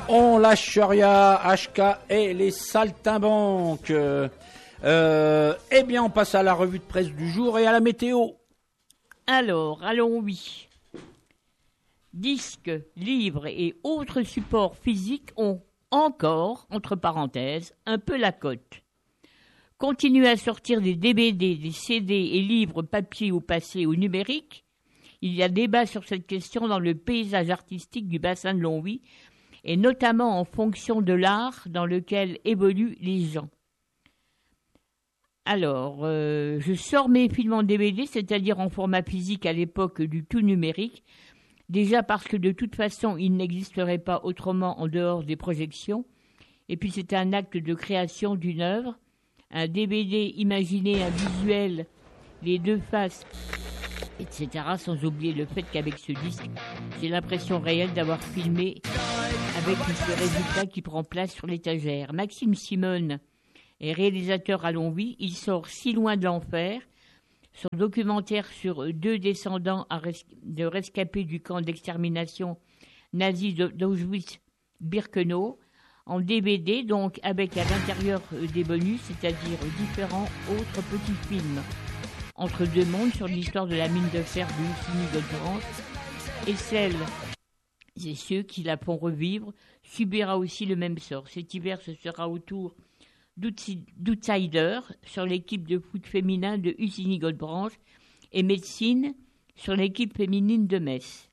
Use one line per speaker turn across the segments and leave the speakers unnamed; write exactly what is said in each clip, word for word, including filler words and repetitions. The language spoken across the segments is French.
On lâche rien, H K et les saltimbanques. Euh, eh bien, on passe à la revue de presse du jour et à la météo.
Alors, allons oui. Disques, livres et autres supports physiques ont encore, entre parenthèses, un peu la cote. Continuer à sortir des D V D, des C D et livres papier ou passés au numérique. Il y a débat sur cette question dans le paysage artistique du bassin de Longwy, et notamment en fonction de l'art dans lequel évoluent les gens. Alors, euh, je sors mes films en D V D, c'est-à-dire en format physique à l'époque du tout numérique, déjà parce que de toute façon, il n'existerait pas autrement en dehors des projections, et puis c'est un acte de création d'une œuvre, un D V D imaginé, un visuel, les deux faces, et cetera, sans oublier le fait qu'avec ce disque, j'ai l'impression réelle d'avoir filmé avec ce résultat qui prend place sur l'étagère. Maxime Simone est réalisateur à Longwy. Il sort Si loin de l'enfer, son documentaire sur deux descendants à res- de rescapés du camp d'extermination nazi d'Auschwitz-Birkenau, en D V D, donc avec à l'intérieur des bonus, c'est-à-dire différents autres petits films. Entre deux mondes sur l'histoire de la mine de fer de Hussigny-Godebranche et celle et ceux qui la font revivre subira aussi le même sort. Cet hiver, ce sera au tour d'Outsider sur l'équipe de foot féminin de Hussigny-Godebranche et Médecine sur l'équipe féminine de Metz.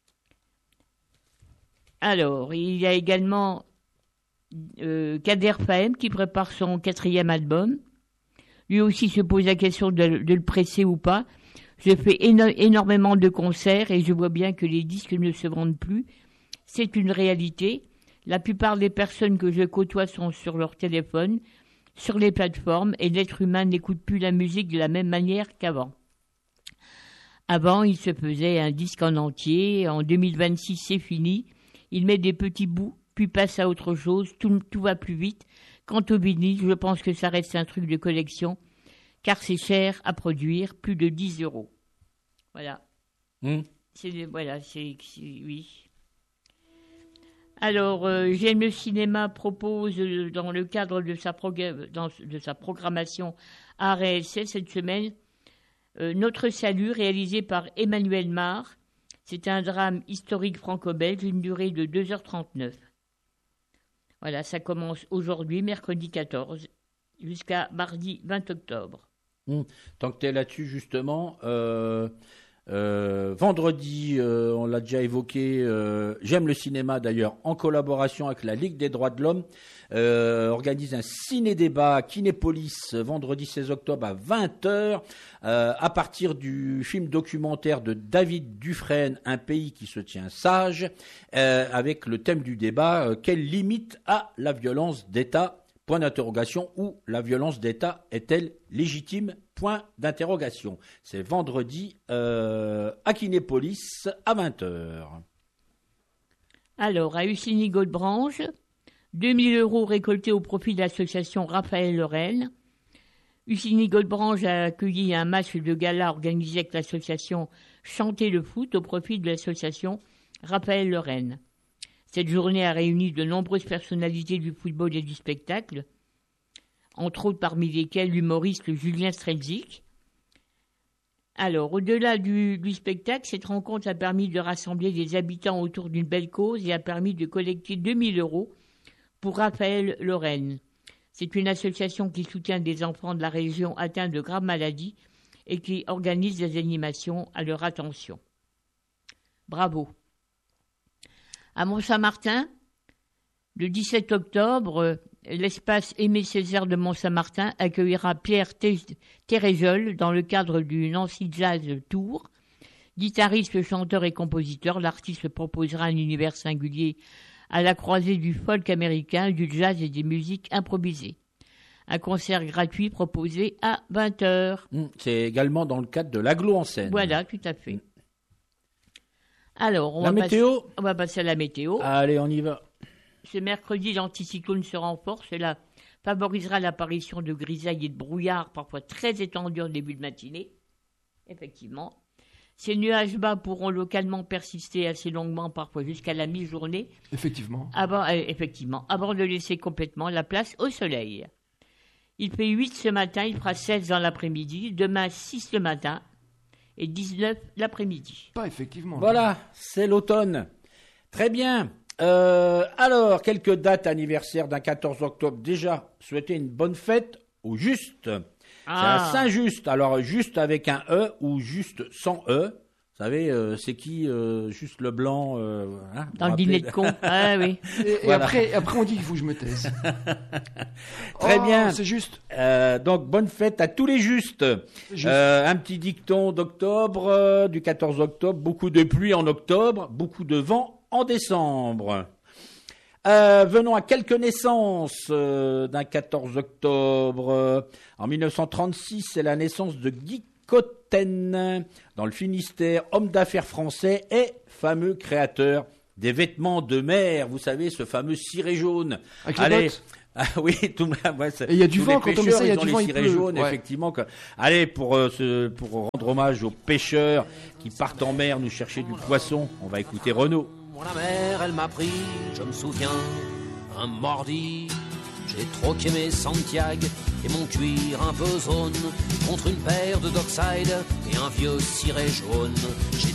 Alors, il y a également euh, Kader Fahem qui prépare son quatrième album. Lui aussi se pose la question de, de le presser ou pas. Je fais éno- énormément de concerts et je vois bien que les disques ne se vendent plus. C'est une réalité. La plupart des personnes que je côtoie sont sur leur téléphone, sur les plateformes, et l'être humain n'écoute plus la musique de la même manière qu'avant. Avant, il se faisait un disque en entier. En deux mille vingt-six, c'est fini. Il met des petits bouts, puis passe à autre chose. Tout, tout va plus vite. Quant au vinyle, je pense que ça reste un truc de collection, car c'est cher à produire, plus de dix euros. Voilà. Mmh. C'est, voilà, c'est, c'est oui. Alors, euh, J'aime le cinéma propose, euh, dans le cadre de sa, prog- dans, de sa programmation Art et Essai cette semaine, euh, Notre Salut, réalisé par Emmanuel Mar. C'est un drame historique franco-belge, une durée de deux heures trente-neuf. Voilà, ça commence aujourd'hui, mercredi quatorze, jusqu'à mardi vingt octobre.
Mmh. Tant que tu es là-dessus, justement, euh, euh, vendredi, euh, on l'a déjà évoqué, euh, J'aime le cinéma d'ailleurs, en collaboration avec la Ligue des droits de l'homme, euh, organise un ciné-débat à Kinépolis, vendredi seize octobre à vingt heures, euh, à partir du film documentaire de David Dufresne, Un pays qui se tient sage, euh, avec le thème du débat, euh, quelle limite a la violence d'État ? Point d'interrogation, ou la violence d'État est-elle légitime? Point d'interrogation. C'est vendredi euh, à Kinépolis à vingt heures.
Alors, à Hussigny-Godebranche, deux mille euros récoltés au profit de l'association Raphaël Lorraine. Hussigny-Godebranche a accueilli un match de gala organisé avec l'association Chanter le foot au profit de l'association Raphaël Lorraine. Cette journée a réuni de nombreuses personnalités du football et du spectacle, entre autres parmi lesquelles l'humoriste Julien Strelzik. Alors, au-delà du, du spectacle, cette rencontre a permis de rassembler des habitants autour d'une belle cause et a permis de collecter deux mille euros pour Raphaël Lorraine. C'est une association qui soutient des enfants de la région atteints de graves maladies et qui organise des animations à leur attention. Bravo. À Mont-Saint-Martin, le dix-sept octobre, l'espace Aimé Césaire de Mont-Saint-Martin accueillera Pierre Téréjol dans le cadre du Nancy Jazz Tour. Guitariste, chanteur et compositeur, l'artiste proposera un univers singulier à la croisée du folk américain, du jazz et des musiques improvisées. Un concert gratuit proposé à vingt heures.
C'est également dans le cadre de l'Aglo en scène.
Voilà, tout à fait. Alors, on
la
va,
météo
passer, on va passer à la météo.
Allez, on y va.
Ce mercredi, l'anticyclone se renforce. Cela favorisera l'apparition de grisailles et de brouillards, parfois très étendus en début de matinée. Effectivement. Ces nuages bas pourront localement persister assez longuement, parfois jusqu'à la mi-journée.
Effectivement.
Avant, euh, effectivement, avant de laisser complètement la place au soleil. Il fait huit ce matin, il fera seize dans l'après-midi, demain six le matin et dix-neuf l'après-midi.
Pas effectivement.
Voilà, c'est l'automne. Très bien. Euh, alors, quelques dates anniversaires d'un quatorze octobre. Déjà, souhaiter une bonne fête au Juste.
Ah.
C'est un Saint-Just. Alors, juste avec un E ou juste sans E. Vous savez, euh, c'est qui euh, juste le blanc euh, hein,
Dans le dîner de con. Ah oui.
Et, et
Voilà.
après, après, on dit qu'il faut que je me taise.
Très
Oh,
bien.
C'est juste.
Euh, donc, bonne fête à tous les justes.
Juste.
Euh, un petit dicton d'octobre, euh, du quatorze octobre. Beaucoup de pluie en octobre, beaucoup de vent en décembre. Euh, venons à quelques naissances euh, d'un quatorze octobre. Euh, en mille neuf cent trente-six, c'est la naissance de Guy Cotten, dans le Finistère, homme d'affaires français et fameux créateur des vêtements de mer. Vous savez, ce fameux ciré jaune.
Avec les
Allez.
bottes.
Ah oui, tout le monde. Ouais,
Et il y a du
tous
vent,
les
quand on met
pêcheurs,
ça, il y a
ils ont
du
les
vent, il
cirés
pleut.
jaunes,
Ouais.
effectivement. que- Allez, pour, euh, ce, pour rendre hommage aux pêcheurs qui partent en mer nous chercher du poisson, on va écouter Renaud.
Moi, la mer, elle m'a pris, je me souviens, un mardi. J'ai troqué mes Santiago et mon cuir un peu zone contre une paire de Dockside et un vieux ciré jaune. J'ai